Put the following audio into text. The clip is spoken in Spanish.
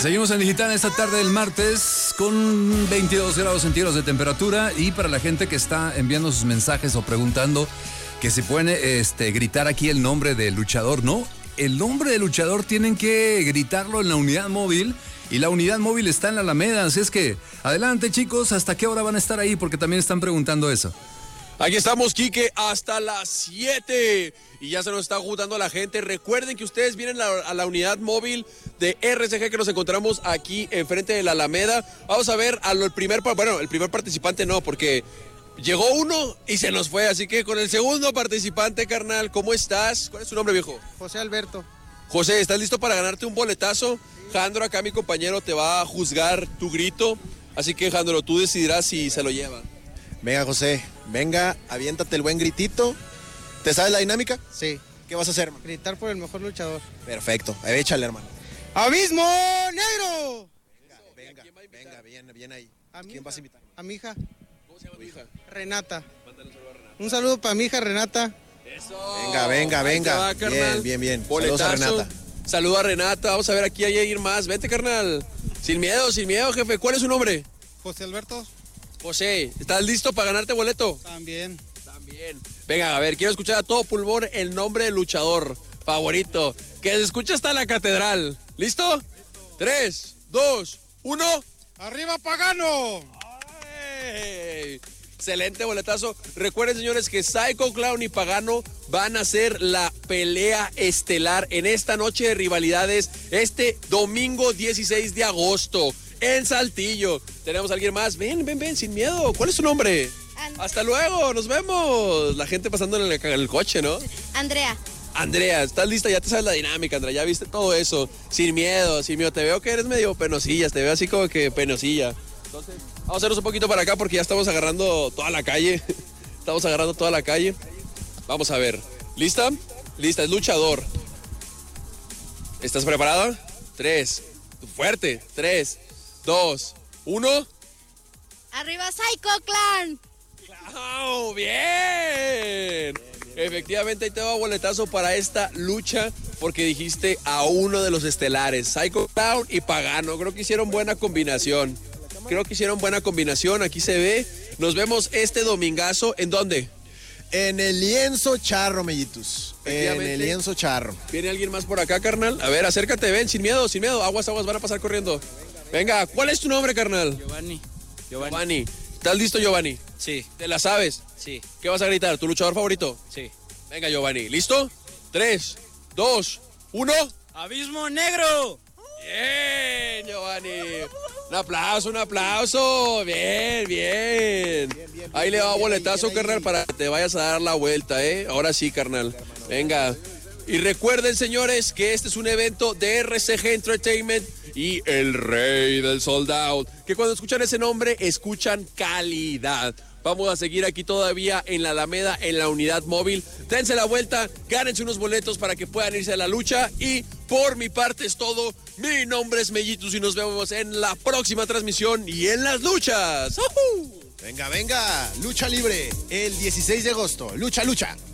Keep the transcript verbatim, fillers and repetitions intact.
Seguimos en digital esta tarde del martes con veintidós grados centígrados de temperatura. Y para la gente que está enviando sus mensajes o preguntando que se puede este, gritar aquí el nombre del luchador, no, el nombre del luchador tienen que gritarlo en la unidad móvil. Y la unidad móvil está en la Alameda, así es que adelante chicos, ¿hasta qué hora van a estar ahí? Porque también están preguntando eso. Aquí estamos, Quique, hasta las siete. Y ya se nos está juntando la gente. Recuerden que ustedes vienen a, a la unidad móvil de R C G que nos encontramos aquí enfrente de la Alameda. Vamos a ver al primer, bueno, el primer participante no, porque llegó uno y se nos fue. Así que con el segundo participante, carnal, ¿cómo estás? ¿Cuál es tu nombre, viejo? José Alberto. José, ¿estás listo para ganarte un boletazo? Jandro, acá mi compañero te va a juzgar tu grito. Así que, Jandro, tú decidirás si se lo lleva. Venga, José, venga, aviéntate el buen gritito. ¿Te sabes la dinámica? Sí. ¿Qué vas a hacer, hermano? Gritar por el mejor luchador. Perfecto, échale, hermano. ¡Abismo Negro! Venga, venga, venga, bien, bien ahí. ¿A mi ¿Quién hija? vas a invitar? A mi hija. ¿Cómo se llama tu hija? Renata. Mándale un saludo a Renata. Un saludo para mi hija Renata. Eso. Venga, venga, Ahí venga. te va, carnal. Bien, bien, bien. Boletazo. Saludos a Renata. Saludo a Renata. Vamos a ver, aquí hay ir más. Vente, carnal. Sin miedo, sin miedo, jefe. ¿Cuál es su nombre? José Alberto. José, ¿estás listo para ganarte boleto? También. También. Venga, a ver, quiero escuchar a todo pulmón el nombre del luchador favorito. Que se escuche hasta la catedral. ¿Listo? Tres, dos, uno. ¡Arriba Pagano! ¡Ay! Excelente boletazo. Recuerden, señores, que Psycho Clown y Pagano van a hacer la pelea estelar en esta noche de rivalidades este domingo dieciséis de agosto en Saltillo. Tenemos a alguien más. Ven, ven, ven, sin miedo. ¿Cuál es tu nombre? And- Hasta luego, nos vemos. La gente pasando en el, en el coche, ¿no? Andrea. Andrea, ¿estás lista? Ya te sabes la dinámica, Andrea, ya viste todo eso. Sin miedo, sin miedo. Te veo que eres medio penosilla, te veo así como que penosilla. Entonces, vamos a hacernos un poquito para acá porque ya estamos agarrando toda la calle. Estamos agarrando toda la calle. Vamos a ver. ¿Lista? Lista, es luchador. ¿Estás preparada? Tres. Fuerte. Tres, dos, uno. Arriba Psycho Clan. ¡Oh, bien! Efectivamente, ahí te va boletazo para esta lucha porque dijiste a uno de los estelares, Psycho Clown y Pagano. Creo que hicieron buena combinación. Creo que hicieron buena combinación. Aquí se ve. Nos vemos este domingazo. ¿En dónde? En el lienzo charro, mellitus. En Efectivamente. el lienzo charro. ¿Viene alguien más por acá, carnal? A ver, acércate, ven, sin miedo, sin miedo. Aguas, aguas, van a pasar corriendo. Venga, ¿cuál es tu nombre, carnal? Giovanni. Giovanni. Giovanni. ¿Estás listo, Giovanni? Sí, ¿Te la sabes? sí, ¿Qué vas a gritar? ¿Tu luchador favorito? sí. Venga, Giovanni. ¿Listo? Tres, dos, uno. ¡Abismo Negro! Bien, Giovanni. Un aplauso, un aplauso. Bien, bien. Ahí le va boletazo, carnal, para que te vayas a dar la vuelta, ¿eh? Ahora sí, carnal. Venga. Y recuerden, señores, que este es un evento de R C G Entertainment y el rey del sold out. Que cuando escuchan ese nombre, escuchan calidad. Vamos a seguir aquí todavía en la Alameda, en la unidad móvil. Dense la vuelta, gánense unos boletos para que puedan irse a la lucha. Y por mi parte es todo. Mi nombre es Mellitus y nos vemos en la próxima transmisión y en las luchas. ¡Uhú! Venga, venga, lucha libre, el dieciséis de agosto. Lucha, lucha.